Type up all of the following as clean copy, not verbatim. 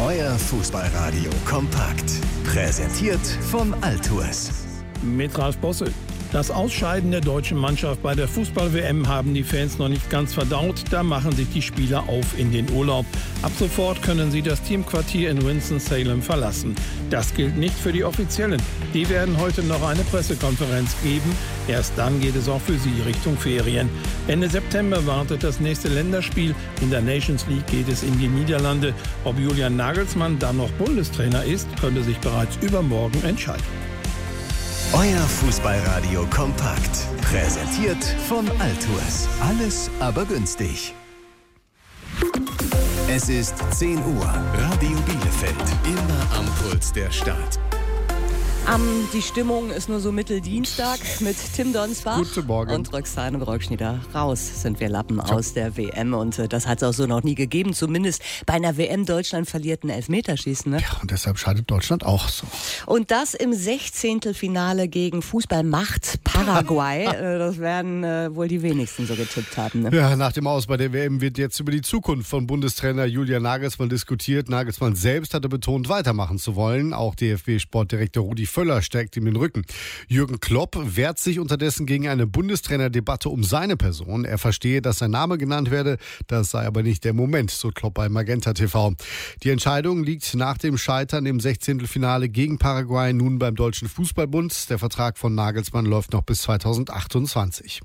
Euer Fußballradio kompakt. Präsentiert von Altours. Mit Ralf Bosse. Das Ausscheiden der deutschen Mannschaft bei der Fußball-WM haben die Fans noch nicht ganz verdaut. Da machen sich die Spieler auf in den Urlaub. Ab sofort können sie das Teamquartier in Winston-Salem verlassen. Das gilt nicht für die Offiziellen. Die werden heute noch eine Pressekonferenz geben. Erst dann geht es auch für sie Richtung Ferien. Ende September wartet das nächste Länderspiel. In der Nations League geht es in die Niederlande. Ob Julian Nagelsmann dann noch Bundestrainer ist, könnte sich bereits übermorgen entscheiden. Euer Fußballradio kompakt. Präsentiert von Altours. Alles aber günstig. Es ist 10 Uhr. Radio Bielefeld. Immer am Puls der Stadt. Die Stimmung ist nur so Mitteldienstag mit Tim Donsbach Guten Morgen. und Roxane Brockschnieder. Raus sind wir Lappen aus der WM und das hat es auch so noch nie gegeben. Zumindest bei einer WM Deutschland verliert ein Elfmeterschießen. Ne? Ja, und deshalb scheidet Deutschland auch so. Und das im 16. Finale gegen Fußballmacht Paraguay. Das werden wohl die wenigsten so getippt haben. Ne? Ja, nach dem Aus bei der WM wird jetzt über die Zukunft von Bundestrainer Julian Nagelsmann diskutiert. Nagelsmann selbst hatte betont, weitermachen zu wollen. Auch DFB-Sportdirektor Rudi Völler stärkt ihm den Rücken. Jürgen Klopp wehrt sich unterdessen gegen eine Bundestrainerdebatte um seine Person. Er verstehe, dass sein Name genannt werde. Das sei aber nicht der Moment, so Klopp bei Magenta TV. Die Entscheidung liegt nach dem Scheitern im 16. Finale gegen Paraguay nun beim Deutschen Fußballbund. Der Vertrag von Nagelsmann läuft noch bis 2028.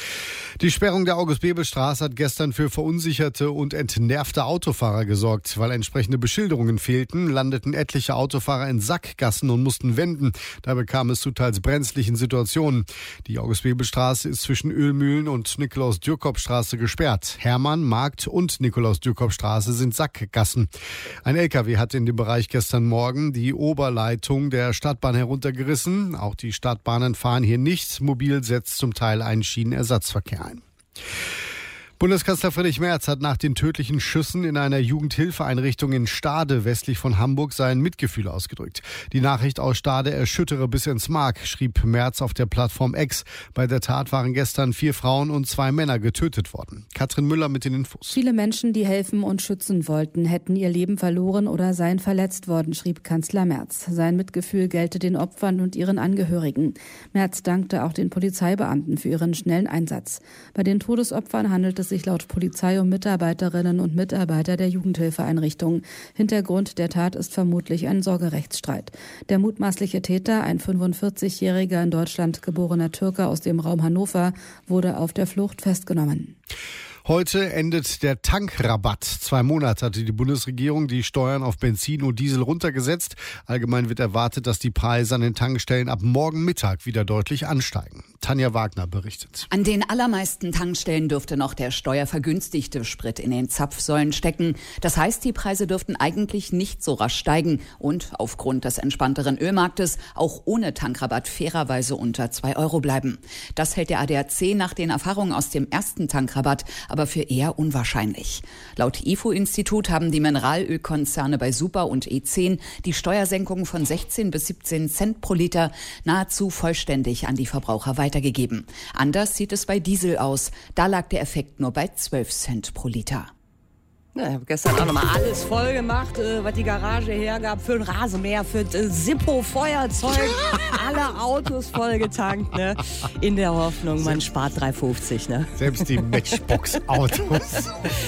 Die Sperrung der August-Bebel-Straße hat gestern für verunsicherte und entnervte Autofahrer gesorgt. Weil entsprechende Beschilderungen fehlten, landeten etliche Autofahrer in Sackgassen und mussten wenden. Dabei kam es zu teils brenzlichen Situationen. Die August-Bebel-Straße ist zwischen Ölmühlen und Nikolaus-Dürkop-Straße gesperrt. Hermann, Markt und Nikolaus-Dürkop-Straße sind Sackgassen. Ein LKW hat in dem Bereich gestern Morgen die Oberleitung der Stadtbahn heruntergerissen. Auch die Stadtbahnen fahren hier nicht. Mobil setzt zum Teil einen Schienenersatzverkehr ein. Bundeskanzler Friedrich Merz hat nach den tödlichen Schüssen in einer Jugendhilfeeinrichtung in Stade westlich von Hamburg sein Mitgefühl ausgedrückt. Die Nachricht aus Stade erschüttere bis ins Mark, schrieb Merz auf der Plattform X. Bei der Tat waren gestern 4 Frauen und 2 Männer getötet worden. Katrin Müller mit den Infos. Viele Menschen, die helfen und schützen wollten, hätten ihr Leben verloren oder seien verletzt worden, schrieb Kanzler Merz. Sein Mitgefühl gelte den Opfern und ihren Angehörigen. Merz dankte auch den Polizeibeamten für ihren schnellen Einsatz. Bei den Todesopfern handelt es sich laut Polizei um Mitarbeiterinnen und Mitarbeiter der Jugendhilfeeinrichtung. Hintergrund der Tat ist vermutlich ein Sorgerechtsstreit. Der mutmaßliche Täter, ein 45-jähriger in Deutschland geborener Türke aus dem Raum Hannover, wurde auf der Flucht festgenommen. Heute endet der Tankrabatt. 2 Monate hatte die Bundesregierung die Steuern auf Benzin und Diesel runtergesetzt. Allgemein wird erwartet, dass die Preise an den Tankstellen ab morgen Mittag wieder deutlich ansteigen. Tanja Wagner berichtet. An den allermeisten Tankstellen dürfte noch der steuervergünstigte Sprit in den Zapfsäulen stecken. Das heißt, die Preise dürften eigentlich nicht so rasch steigen und aufgrund des entspannteren Ölmarktes auch ohne Tankrabatt fairerweise unter 2 Euro bleiben. Das hält der ADAC nach den Erfahrungen aus dem ersten Tankrabatt aber für eher unwahrscheinlich. Laut IFO-Institut haben die Mineralölkonzerne bei Super und E10 die Steuersenkung von 16 bis 17 Cent pro Liter nahezu vollständig an die Verbraucher weitergegeben. Anders sieht es bei Diesel aus. Da lag der Effekt nur bei 12 Cent pro Liter. Ja, ich habe gestern auch nochmal alles voll gemacht, was die Garage hergab, für ein Rasenmäher, für ein Zippo-Feuerzeug, alle Autos voll getankt, ne? In der Hoffnung, man spart 3,50, ne? Selbst die Matchbox-Autos.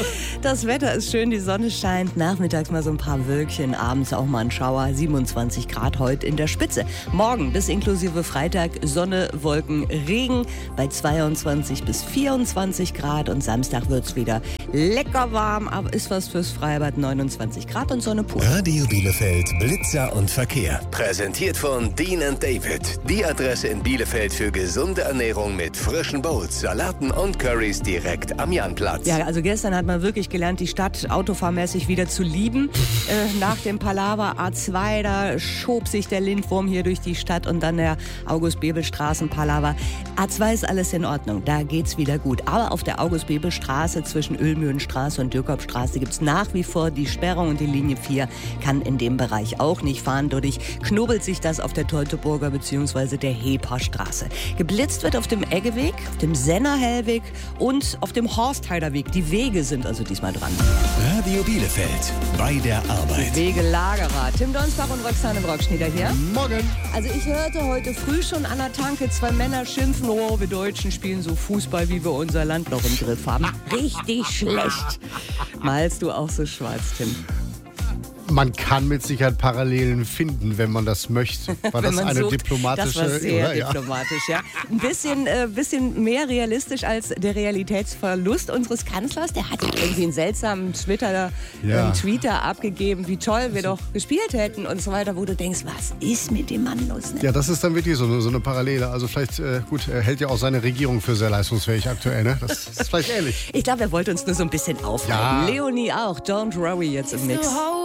Das Wetter ist schön, die Sonne scheint, nachmittags mal so ein paar Wölkchen, abends auch mal ein Schauer, 27 Grad heute in der Spitze. Morgen bis inklusive Freitag Sonne, Wolken, Regen bei 22 bis 24 Grad und Samstag wird's wieder lecker warm, aber ist was fürs Freibad, 29 Grad und Sonne pur. Radio Bielefeld, Blitzer und Verkehr. Präsentiert von Dean & David. Die Adresse in Bielefeld für gesunde Ernährung mit frischen Bowls, Salaten und Currys direkt am Janplatz. Ja, also gestern hat man wirklich gelernt, die Stadt autofahrmäßig wieder zu lieben. Nach dem Palaver A2, da schob sich der Lindwurm hier durch die Stadt und dann der August-Bebel-Straßen-Palaver. A2 ist alles in Ordnung, da geht's wieder gut. Aber auf der August-Bebel-Straße zwischen Ölmühlen Waldmühlenstraße und Dürkopstraße gibt es nach wie vor die Sperrung und die Linie 4 kann in dem Bereich auch nicht fahren. Dadurch knubbelt sich das auf der Teutoburger bzw. der Heperstraße. Geblitzt wird auf dem Eggeweg, auf dem Sennerhellweg und auf dem Horstheiderweg. Die Wege sind also diesmal dran. Radio Bielefeld bei der Arbeit. Wegelagerer. Tim Donsbach und Roxane Brockschnieder hier. Morgen. Also ich hörte heute früh schon an der Tanke 2 Männer schimpfen, oh, wir Deutschen spielen so Fußball, wie wir unser Land noch im Griff haben. Richtig schlecht. Malst du auch so schwarz, Tim? Man kann mit Sicherheit Parallelen finden, wenn man das möchte. War das eine sucht, diplomatische... Das war sehr oder? diplomatisch, ja. Ein bisschen mehr realistisch als der Realitätsverlust unseres Kanzlers. Der hat irgendwie einen seltsamen Tweeter abgegeben, wie toll wir doch gespielt hätten und so weiter, wo du denkst, was ist mit dem Mann los? Ne? Ja, das ist dann wirklich so eine Parallele. Also vielleicht, gut, er hält ja auch seine Regierung für sehr leistungsfähig aktuell, ne? Das ist vielleicht ähnlich. Ich glaube, er wollte uns nur so ein bisschen aufhalten. Ja. Leonie auch. Don't worry jetzt im Mix.